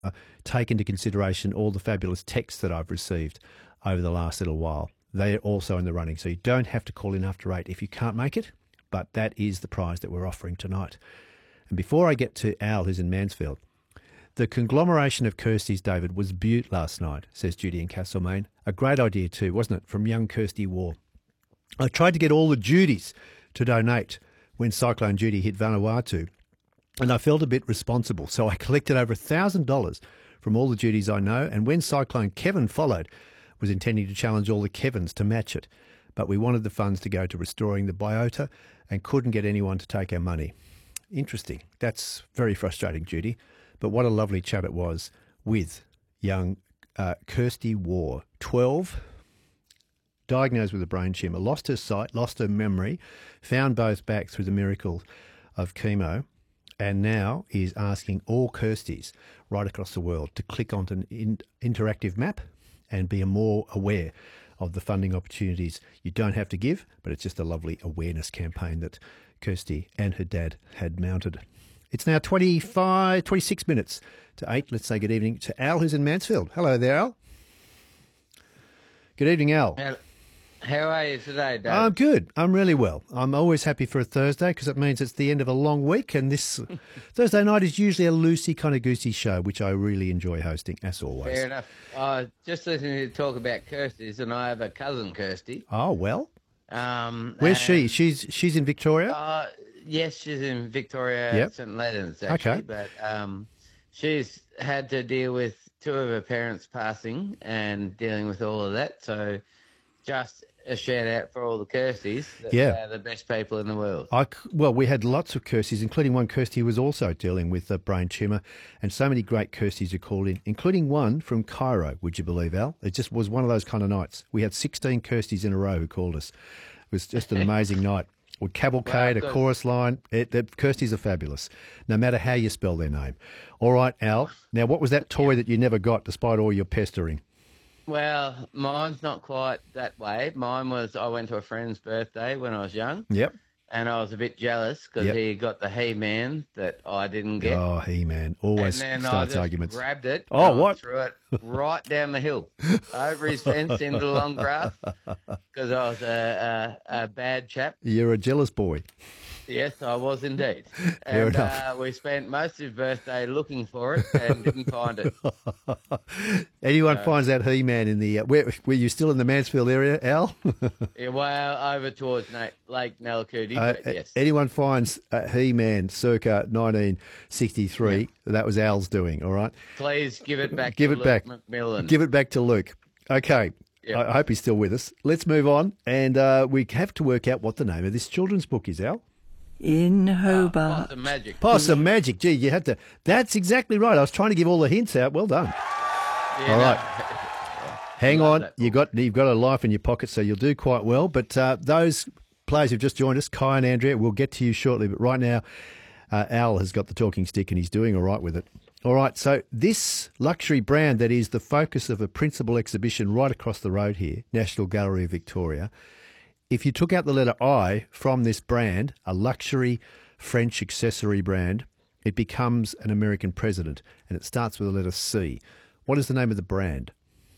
take into consideration all the fabulous texts that I've received over the last little while. They're also in the running, so you don't have to call in after 8 if you can't make it, but that is the prize that we're offering tonight. And before I get to Al, who's in Mansfield, the conglomeration of Kirstys, David, was beaut last night, says Judy in Castlemaine. A great idea too, wasn't it, from young Kirsty War. I tried to get all the Judys to donate when Cyclone Judy hit Vanuatu, and I felt a bit responsible, so I collected over $1,000 from all the Judys I know, and when Cyclone Kevin followed, was intending to challenge all the Kevins to match it. But we wanted the funds to go to restoring the biota and couldn't get anyone to take our money. Interesting. That's very frustrating, Judy. But what a lovely chat it was with young Kirsty War, 12, diagnosed with a brain tumour, lost her sight, lost her memory, found both back through the miracle of chemo, and now is asking all Kirstys right across the world to click onto an interactive map and be more aware of the funding opportunities. You don't have to give, but it's just a lovely awareness campaign that Kirsty and her dad had mounted. It's now 26 minutes to 8. Let's say good evening to Al, who's in Mansfield. Hello there, Al. Good evening, Al. How are you today, Dave? I'm good. I'm really well. I'm always happy for a Thursday because it means it's the end of a long week, and this Thursday night is usually a loosey kind of goosey show, which I really enjoy hosting, as always. Fair enough. Just listening to you talk about Kirsty's, and I have a cousin, Kirsty. Oh, well. Where's she? She's in Victoria? Yes, she's in Victoria, St. Leonard's, actually. Okay. But she's had to deal with 2 of her parents passing and dealing with all of that. So just a shout out for all the Kirstys. They're the best people in the world. Well, we had lots of Kirstys, including one Kirsty who was also dealing with a brain tumour, and so many great Kirstys who called in, including one from Cairo, would you believe, Al? It just was one of those kind of nights. We had 16 Kirstys in a row who called us. It was just an amazing night. A cavalcade, a chorus line. The Kirstys are fabulous, no matter how you spell their name. All right, Al. Now, what was that toy that you never got despite all your pestering? Well, mine's not quite that way. Mine was, I went to a friend's birthday when I was young. Yep. And I was a bit jealous because he got the He-Man that I didn't get. Oh, He-Man. Always and then starts I just arguments. grabbed it. Oh, what? Threw it right down the hill, over his fence into the long grass, because I was a bad chap. You're a jealous boy. Yes, I was indeed. Fair And enough. we spent most of his birthday looking for it and didn't find it. Anyone finds that He-Man in the... were you still in the Mansfield area, Al? Yeah, well, over towards Lake Nalakuti, but yes. Anyone finds He-Man circa 1963, that was Al's doing, all right? Please give it back Give to it Luke back. McMillan. Give it back to Luke. Okay. Yep. I hope he's still with us. Let's move on, and we have to work out what the name of this children's book is, Al. In Hobart. Possum Magic. Possum Magic. Gee, you had to... That's exactly right. I was trying to give all the hints out. Well done. Yeah, All right. no. Hang on. that You've got a life in your pocket, so you'll do quite well. But those players who've just joined us, Kai and Andrea, we'll get to you shortly. But right now, Al has got the talking stick and he's doing all right with it. All right, so this luxury brand that is the focus of a principal exhibition right across the road here, National Gallery of Victoria, if you took out the letter I from this brand, a luxury French accessory brand, it becomes an American president, and it starts with the letter C. What is the name of the brand?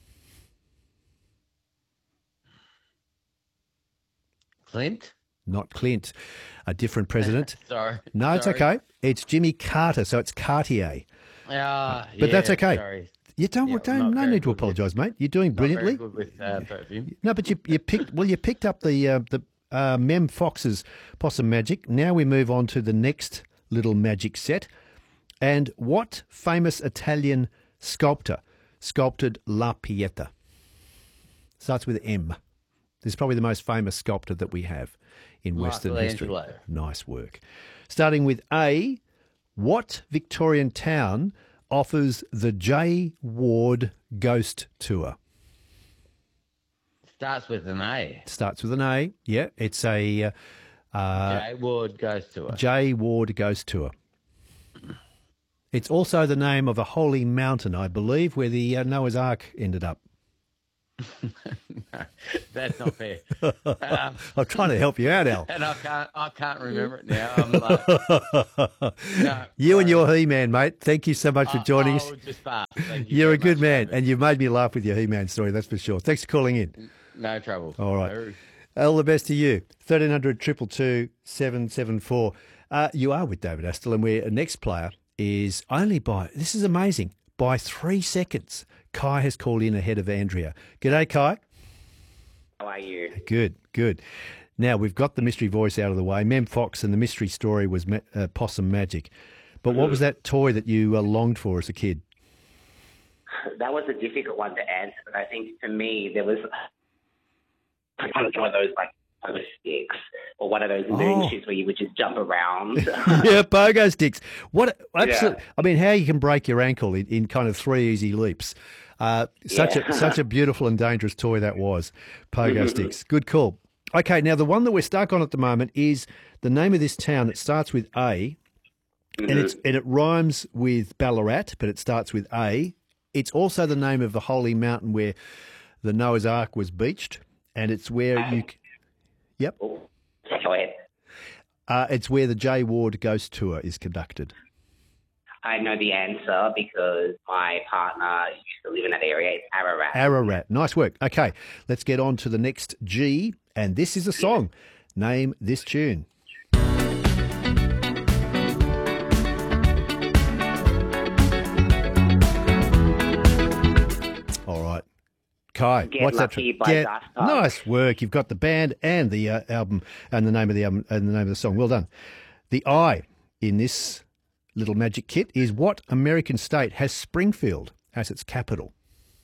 Clint? Not Clint, a different president. Sorry. No, it's okay. It's Jimmy Carter, so it's Cartier. But that's okay. Sorry. You don't no need to apologise, mate. You're doing brilliantly. Not very good with perfume. No, but you picked up the Mem Fox's Possum Magic. Now we move on to the next little magic set. And what famous Italian sculptor sculpted La Pieta? Starts with M. This is probably the most famous sculptor that we have in Western history. Michelangelo. Nice work. Starting with A, what Victorian town offers the J. Ward Ghost Tour? Starts with an A. Starts with an A. Yeah, it's a J. Ward goes to it. J. Ward Ghost Tour. It's also the name of a holy mountain, I believe, where the Noah's Ark ended up. No, that's not fair. I'm trying to help you out, Al. And I can't remember it now. I'm like, no, you and your He-Man, mate. Thank you so much for joining us. Just pass. Thank you You're so a good much, man, David. and you've made me laugh with your He-Man story, that's for sure. Thanks for calling in. No trouble. All right. All the best to you. 1300 222 774. You are with David Astle, and our next player is only by, this is amazing, by 3 seconds. Kai has called in ahead of Andrea. G'day, Kai. How are you? Good, good. Now, we've got the mystery voice out of the way. Mem Fox and the mystery story was Possum Magic. But what was that toy that you longed for as a kid? That was a difficult one to answer, but I think for me, there was kind of one of those like pogo sticks or one of those moon shoes where you would just jump around. Yeah, pogo sticks. What? Absolutely. Yeah. I mean, how you can break your ankle in kind of 3 easy leaps. Such a beautiful and dangerous toy that was. Pogo sticks. Good call. Okay, now the one that we're stuck on at the moment is the name of this town. It starts with A, and it rhymes with Ballarat, but it starts with A. It's also the name of the holy mountain where the Noah's Ark was beached, and it's where you. Yep. Go ahead. It's where the Jay Ward Ghost Tour is conducted. I know the answer because my partner used to live in that area. It's Ararat. Ararat. Nice work. Okay, let's get on to the next G, and this is a song. Name this tune. All right. Kai, Get what's Lucky that? by Daft Punk. Nice work. You've got the band and the album and the name of the album and the name of the song. Well done. The I in this little magic kit is what American state has Springfield as its capital?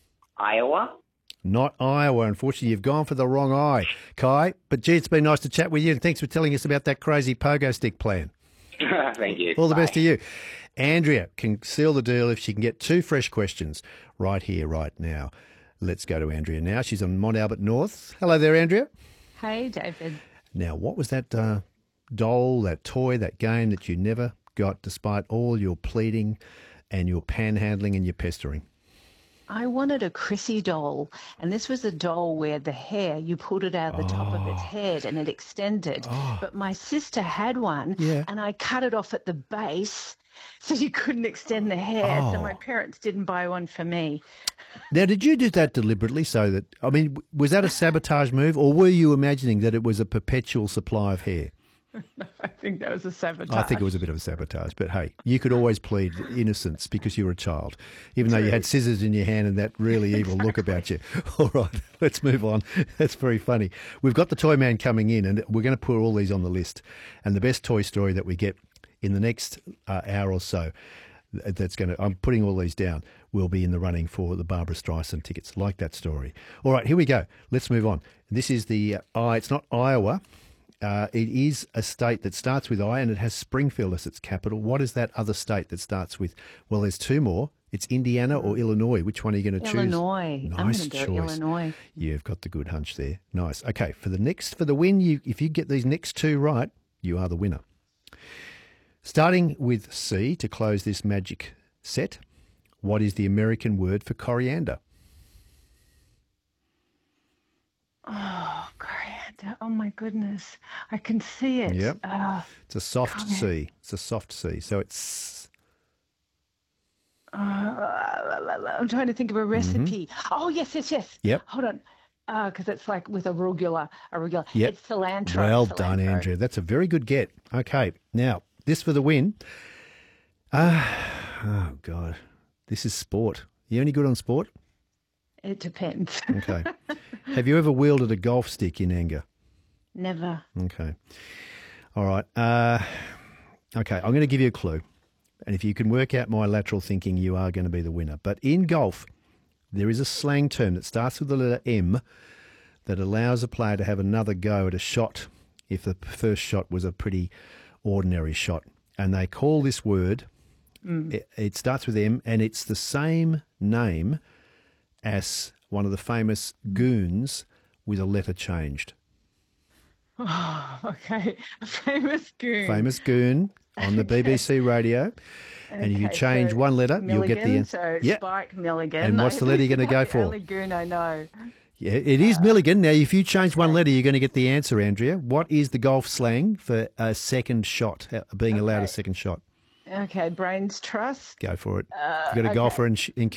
Iowa? Not Iowa. Unfortunately, you've gone for the wrong I, Kai. But gee, it's been nice to chat with you, and thanks for telling us about that crazy pogo stick plan. Thank you. All the best to you. Andrea can seal the deal if she can get 2 fresh questions right here, right now. Let's go to Andrea now. She's on Mont Albert North. Hello there, Andrea. Hey, David. Now, what was that doll, that toy, that game that you never got despite all your pleading and your panhandling and your pestering? I wanted a Chrissy doll, and this was a doll where the hair, you pulled it out of the top of its head and it extended. But my sister had one, and I cut it off at the base so you couldn't extend the hair. So my parents didn't buy one for me. Now, did you do that deliberately so that, I mean, was that a sabotage move, or were you imagining that it was a perpetual supply of hair? I think that was a sabotage. I think it was a bit of a sabotage, but hey, you could always plead innocence because you were a child, even though you had scissors in your hand and that really evil look about you. All right, let's move on. That's very funny. We've got the Toy Man coming in, and we're going to put all these on the list. And the best toy story that we get in the next hour or so, I'm putting all these down, will be in the running for the Barbara Streisand tickets. Like that story. All right, here we go. Let's move on. This is the it's not Iowa. It is a state that starts with I, and it has Springfield as its capital. What is that other state that starts with? Well, there's 2 more. It's Indiana or Illinois. Which one are you going to choose? Illinois. Nice I'm going to choice. go Illinois. You've got the good hunch there. Nice. Okay, for the win, if you get these next 2 right, you are the winner. Starting with C to close this magic set, what is the American word for coriander? Oh, coriander. Oh, my goodness. I can see it. Yep. It's a soft C. It's a soft C. So it's... I'm trying to think of a recipe. Oh, yes. Yep. Hold on. Because it's like with arugula. Yep. It's cilantro. Well done, Andrea. That's a very good get. Okay. Now, this for the win. Oh, God. This is sport. You only good on sport? It depends. Okay. Have you ever wielded a golf stick in anger? Never. Okay. All right. Okay, I'm going to give you a clue. And if you can work out my lateral thinking, you are going to be the winner. But in golf, there is a slang term that starts with the letter M that allows a player to have another go at a shot if the first shot was a pretty ordinary shot. And they call this word, it starts with M, and it's the same name as one of the famous goons with a letter changed. Oh, okay. A famous goon. Famous goon on the BBC radio. And if you change one letter, Milligan, you'll get the... So Spike Milligan. And what's the letter you're going to go The for? only goon I know. Yeah, it is Milligan. Now, if you change one letter, you're going to get the answer, Andrea. What is the golf slang for a second shot, being allowed a second shot? Okay, Brains Trust. Go for it. You've got a golfer in